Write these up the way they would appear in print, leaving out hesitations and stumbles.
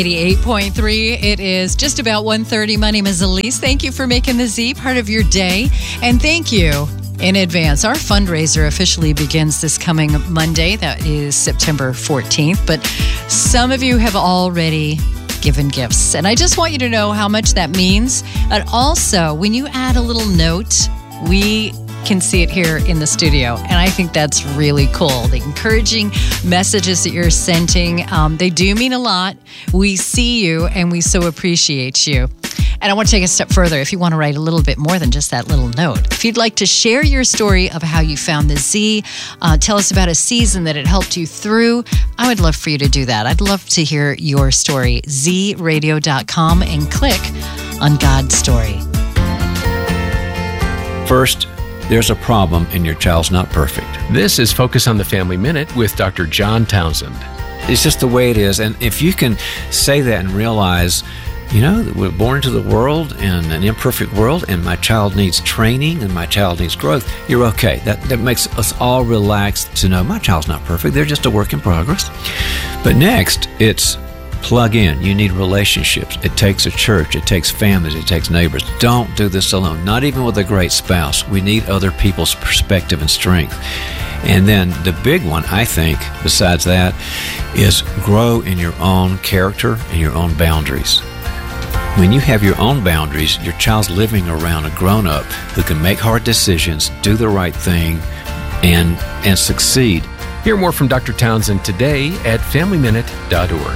88.3. It is just about 1:30. My name is Elise. Thank you for making the Z part of your day. And thank you in advance. Our fundraiser officially begins this coming Monday. That is September 14th. But some of you have already given gifts. And I just want you to know how much that means. And also, when you add a little note, we can see it here in the studio, and I think that's really cool. The encouraging messages that you're sending, they do mean a lot. We see you, and we so appreciate you. And I want to take a step further. If you want to write a little bit more than just that little note, if you'd like to share your story of how you found the Z, tell us about a season that it helped you through, I would love for you to do that. I'd love to hear your story. zradio.com and click on God's Story. First, there's a problem and your child's not perfect. This is Focus on the Family Minute with Dr. John Townsend. It's just the way it is. And if you can say that and realize, that we're born into the world in an imperfect world, and my child needs training and my child needs growth, you're okay. That makes us all relaxed to know my child's not perfect. They're just a work in progress. But next, it's plug in. You need relationships. It takes a church. It takes families. It takes neighbors. Don't do this alone. Not even with a great spouse. We need other people's perspective and strength. And then the big one, I think, besides that, is grow in your own character and your own boundaries. When you have your own boundaries, your child's living around a grown-up who can make hard decisions, do the right thing, and succeed. Hear more from Dr. Townsend today at FamilyMinute.org.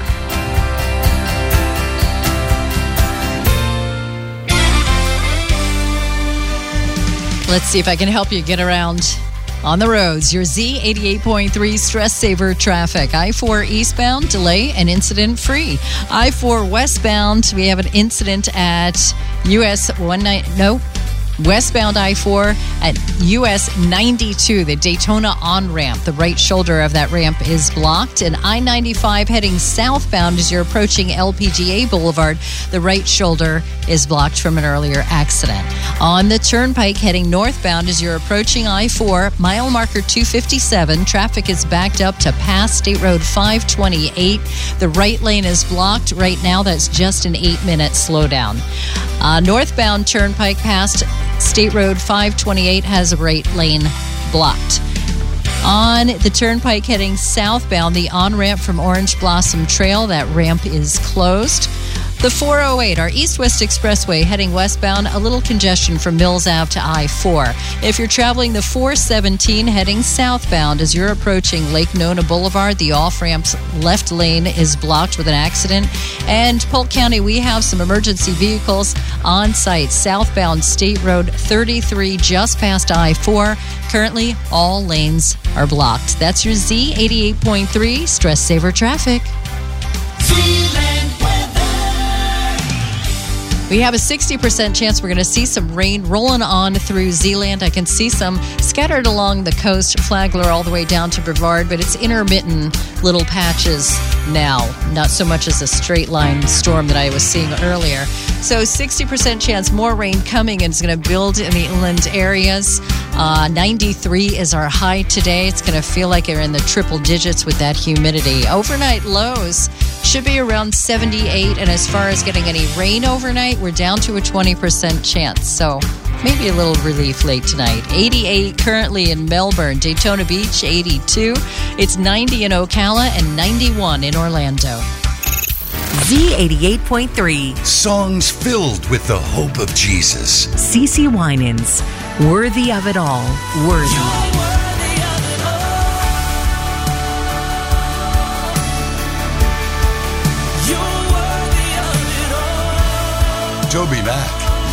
Let's see if I can help you get around on the roads. Your Z88.3 Stress Saver traffic. I-4 eastbound, delay and incident free. I-4 westbound, we have an incident at westbound I-4 at US 92, the Daytona on-ramp. The right shoulder of that ramp is blocked. And I-95 heading southbound as you're approaching LPGA Boulevard, the right shoulder is blocked from an earlier accident. On the turnpike heading northbound as you're approaching I-4, mile marker 257, traffic is backed up to past State Road 528. The right lane is blocked right now. That's just an 8-minute slowdown. Northbound turnpike past State Road 528 has a right lane blocked. On the turnpike heading southbound, the on-ramp from Orange Blossom Trail, that ramp is closed. The 408, our east-west expressway heading westbound, a little congestion from Mills Ave to I-4. If you're traveling the 417 heading southbound as you're approaching Lake Nona Boulevard, the off-ramp's left lane is blocked with an accident. And Polk County, we have some emergency vehicles on site. Southbound State Road 33 just past I-4. Currently, all lanes are blocked. That's your Z88.3 Stress Saver traffic. We have a 60% chance we're going to see some rain rolling on through Zeeland. I can see some scattered along the coast, Flagler all the way down to Brevard, but it's intermittent little patches now, not so much as a straight line storm that I was seeing earlier. So 60% chance more rain coming, and it's going to build in the inland areas. 93 is our high today. It's going to feel like you're in the triple digits with that humidity. Overnight lows should be around 78, and as far as getting any rain overnight, we're down to a 20% chance. So maybe a little relief late tonight. 88 currently in Melbourne, Daytona Beach, 82. It's 90 in Ocala and 91 in Orlando. Z88.3. Songs filled with the hope of Jesus. CeCe Winans. Worthy of it all. Worthy. Toby Mac.